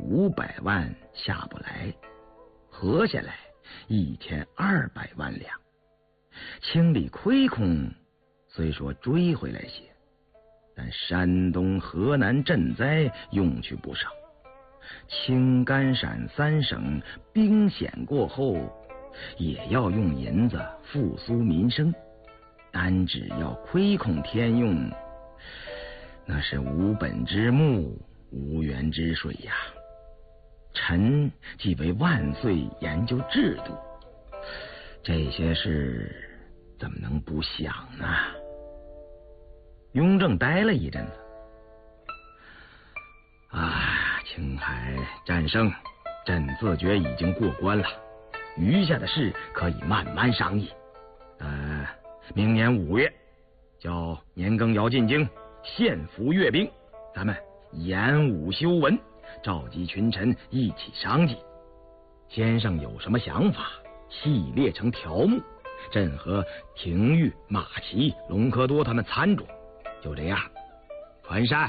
500万下不来，合下来1200万两。清理亏空虽说追回来些，但山东、河南赈灾用去不少。青甘陕3省兵险过后，也要用银子复苏民生。单只要亏空添用，那是无本之木，无源之水呀。臣既为万岁研究制度，这些事怎么能不想呢？雍正呆了一阵子，青海战胜，朕自觉已经过关了，余下的事可以慢慢商议。明年5月，叫年羹尧进京，献俘阅兵，咱们演武修文，召集群臣一起商计。先生有什么想法，细列成条目，朕和廷玉、马齐、隆科多他们参酌。就这样，传膳。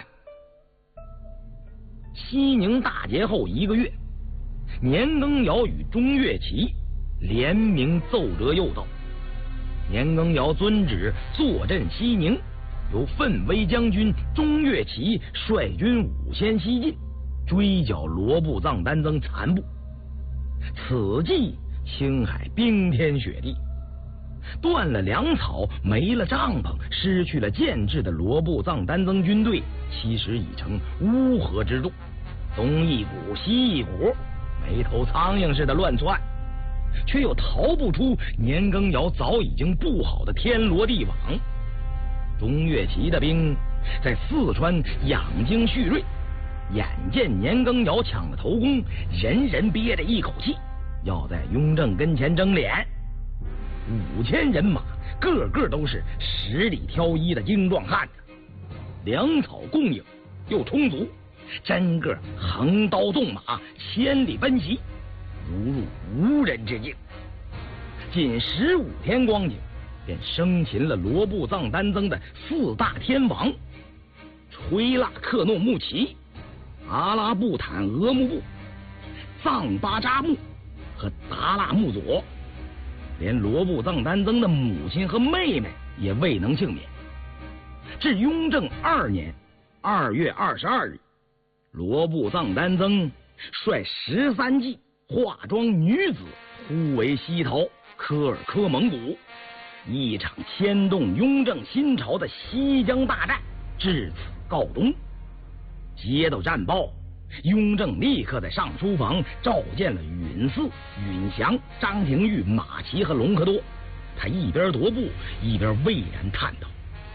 西宁大捷后1个月，年羹尧与钟岳奇联名奏折又到。年羹尧遵旨坐镇西宁，由奋威将军钟岳奇率军5000西进，追剿罗布藏丹增残部。此际青海冰天雪地，断了粮草，没了帐篷，失去了建制的罗布藏丹增军队，其实已成乌合之众，东一股西一股，没头苍蝇似的乱窜，却又逃不出年羹尧早已经布好的天罗地网。钟岳奇的兵在四川养精蓄锐，眼见年羹尧抢了头功，人人憋着一口气，要在雍正跟前争脸。5000人马，个个都是10里挑一的精壮汉子，粮草供应又充足，真个横刀纵马，千里奔袭，如入无人之境。仅15天光景，便生擒了罗布藏丹增的4大天王：吹腊克诺木齐、阿拉布坦额木布、藏巴扎木和达腊木佐。连罗布藏丹增的母亲和妹妹也未能幸免。至雍正2年2月22日，罗布藏丹增率13骑化妆女子忽为西逃科尔科蒙古，一场牵动雍正新朝的西江大战至此告终。接到战报，雍正立刻在上书房召见了允嗣、允祥、张廷玉、马齐和隆科多。他一边踱步，一边巍然叹道：“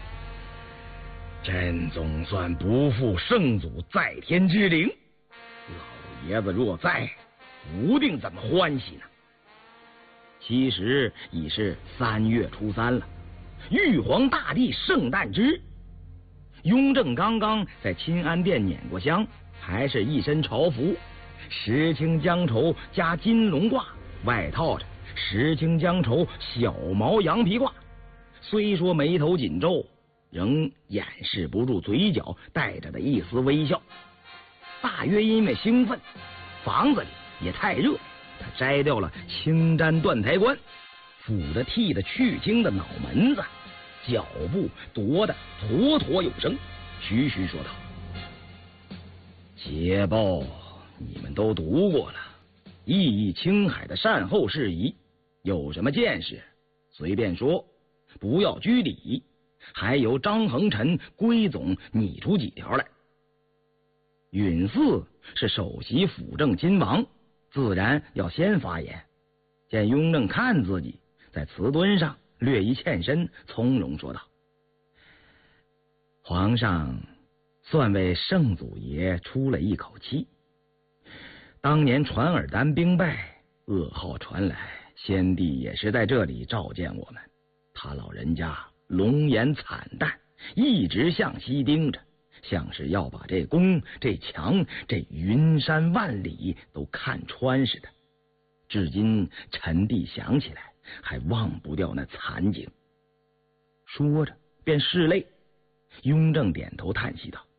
朕总算不负圣祖在天之灵，老爷子若在，不定怎么欢喜呢。”其实已是3月初3了，玉皇大帝圣诞之日。雍正刚刚在钦安殿捻过香，还是一身朝服，石青江绸加金龙褂，外套着石青江绸小毛羊皮褂。虽说眉头紧皱，仍掩饰不住嘴角带着的一丝微笑。大约因为兴奋，房子里也太热，他摘掉了青毡缎台冠，抚着剃得去青的脑门子，脚步踱得妥妥有声，徐徐说道：“捷报你们都读过了，意义青海的善后事宜，有什么见识随便说，不要拘礼。还由张衡臣归总拟出几条来。”允嗣是首席辅政亲王，自然要先发言。见雍正看自己，在瓷墩上略一欠身，从容说道：“皇上算为圣祖爷出了一口气。当年传尔丹兵败，噩耗传来，先帝也是在这里召见我们。他老人家龙颜惨淡，一直向西盯着，像是要把这宫、这墙、这云山万里都看穿似的。至今臣弟想起来，还忘不掉那惨景。”说着便拭泪。雍正点头叹息道：“